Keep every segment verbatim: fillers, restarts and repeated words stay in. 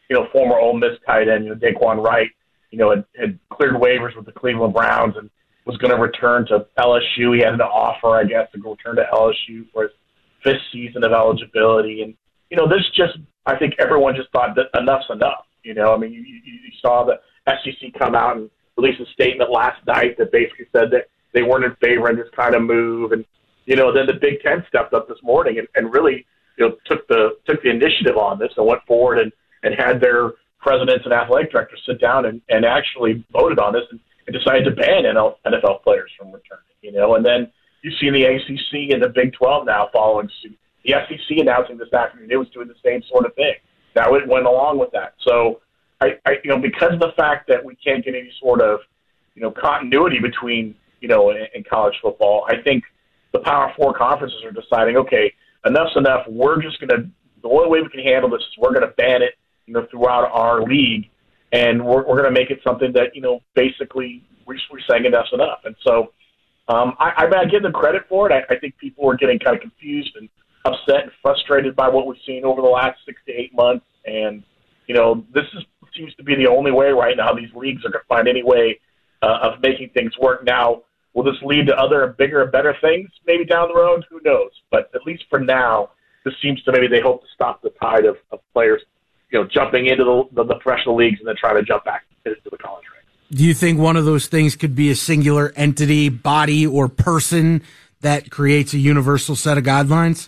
you know, former Ole Miss tight end, you know, Daquan Wright, you know, had, had cleared waivers with the Cleveland Browns and was going to return to L S U. He had an offer, I guess, to return to L S U for his fifth season of eligibility. And, you know, this just, I think everyone just thought that enough's enough. You know, I mean, you, you, you saw the S E C come out and release a statement last night that basically said that they weren't in favor of this kind of move. And, you know, then the Big Ten stepped up this morning and, and really, you know, took the took the initiative on this and went forward and, and had their presidents and athletic directors sit down and, and actually voted on this and, and decided to ban N F L players from returning, you know. And then you see the A C C and the Big twelve now following suit. The S E C announcing this afternoon it was doing the same sort of thing. Now it went along with that. So, I, I you know, because of the fact that we can't get any sort of, you know, continuity between, you know, in, in college football, I think the Power Four conferences are deciding, okay, enough's enough. We're just going to, the only way we can handle this is we're going to ban it, you know, throughout our league, and we're, we're going to make it something that, you know, basically we're, we're saying enough's enough. And so um, I, I, mean, I give them credit for it. I, I think people are getting kind of confused and upset and frustrated by what we've seen over the last six to eight months. And, you know, this is, seems to be the only way right now these leagues are going to find any way uh, of making things work. Now, will this lead to other bigger and better things maybe down the road? Who knows? But at least for now, this seems to maybe they hope to stop the tide of, of players, you know, jumping into the, the, the professional leagues and then trying to jump back into the college ranks. Do you think one of those things could be a singular entity, body, or person that creates a universal set of guidelines?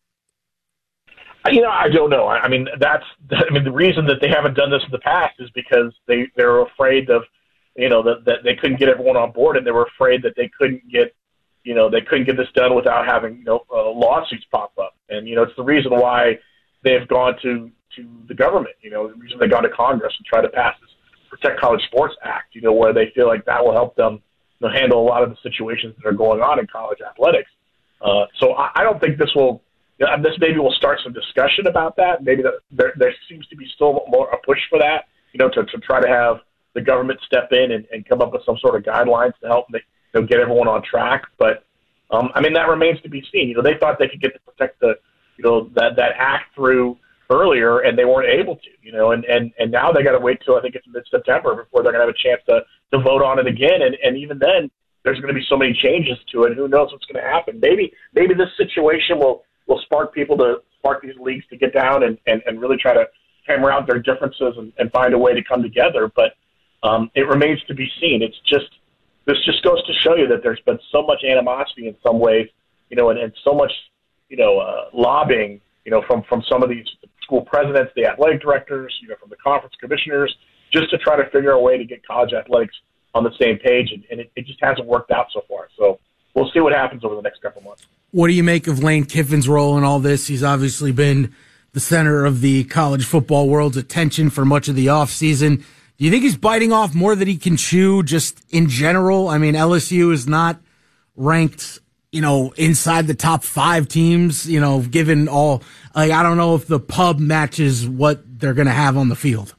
You know, I don't know. I mean, that's, I mean, the reason that they haven't done this in the past is because they, they're afraid of, you know, that, that they couldn't get everyone on board, and they were afraid that they couldn't get, you know, they couldn't get this done without having, you know, uh, lawsuits pop up. And, you know, it's the reason why they've gone to, to the government, you know, the reason they've gone to Congress and try to pass this Protect College Sports Act, you know, where they feel like that will help them, you know, handle a lot of the situations that are going on in college athletics. Uh, so I, I don't think this will, you know, this maybe will start some discussion about that. Maybe that there, there seems to be still more a push for that, you know, to, to try to have the government step in and, and come up with some sort of guidelines to help make, you know, get everyone on track. But, um, I mean, that remains to be seen. You know, they thought they could get to protect the, you know, that, that act through earlier, and they weren't able to, you know, and, and, and now they got to wait till I think it's mid-September before they're going to have a chance to, to vote on it again. And, and even then, there's going to be so many changes to it. Who knows what's going to happen? Maybe, maybe this situation will, will spark people to spark these leagues to get down and, and, and really try to hammer out their differences and, and find a way to come together. But um, it remains to be seen. It's just, this just goes to show you that there's been so much animosity in some ways, you know, and, and so much, you know, uh, lobbying, you know, from, from some of these school presidents, the athletic directors, you know, from the conference commissioners, just to try to figure a way to get college athletics on the same page. And, and it, it just hasn't worked out so far. So we'll see what happens over the next couple months. What do you make of Lane Kiffin's role in all this? He's obviously been the center of the college football world's attention for much of the offseason. Do you think he's biting off more than he can chew just in general? I mean, L S U is not ranked, you know, inside the top five teams, you know, given all, like, I don't know if the pub matches what they're going to have on the field.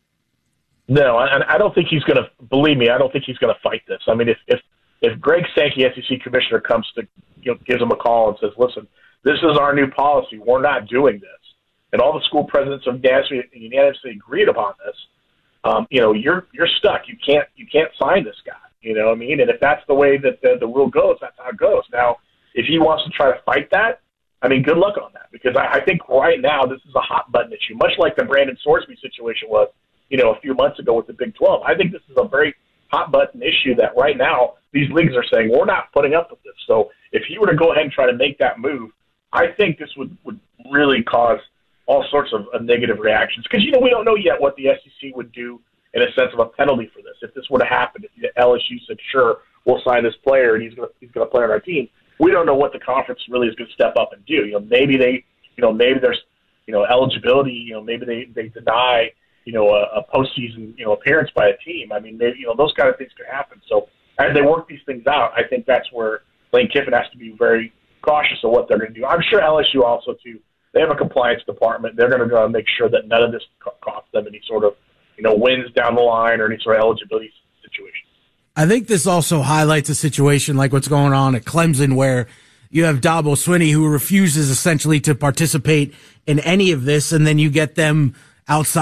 No, and I don't think he's going to, believe me, I don't think he's going to fight this. I mean, if, if, if Greg Sankey, S E C commissioner, comes to, you know, gives him a call and says, listen, this is our new policy, we're not doing this, and all the school presidents have unanimously agreed upon this, um, you know, you're you're stuck. You can't you can't sign this guy. You know what I mean? And if that's the way that the, the rule goes, that's how it goes. Now, if he wants to try to fight that, I mean, good luck on that, because I, I think right now this is a hot button issue, much like the Brandon Sorsby situation was, you know, a few months ago with the Big twelve. I think this is a very hot button issue that right now these leagues are saying we're not putting up with this. So if he were to go ahead and try to make that move, I think this would, would really cause all sorts of, of negative reactions, because, you know, we don't know yet what the S E C would do in a sense of a penalty for this. If this were to happen, if L S U said, sure, we'll sign this player and he's going to he's going to play on our team, we don't know what the conference really is going to step up and do. You know, maybe they, you know, maybe there's, you know, eligibility. You know, maybe they, they deny, you know, a, a postseason, you know, appearance by a team. I mean, maybe, you know, those kind of things could happen. So as they work these things out, I think that's where Lane Kiffin has to be very cautious of what they're going to do. I'm sure L S U also too. They have a compliance department. They're going to make sure that none of this costs them any sort of, you know, wins down the line or any sort of eligibility situation. I think this also highlights a situation like what's going on at Clemson, where you have Dabo Swinney, who refuses essentially to participate in any of this, and then you get them outside